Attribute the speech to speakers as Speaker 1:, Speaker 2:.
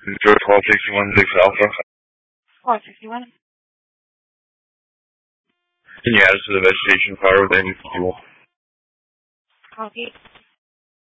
Speaker 1: George 1261 6 Alpha.
Speaker 2: 1261.
Speaker 1: Can you add us to the vegetation fire with any fuel?
Speaker 2: Copy.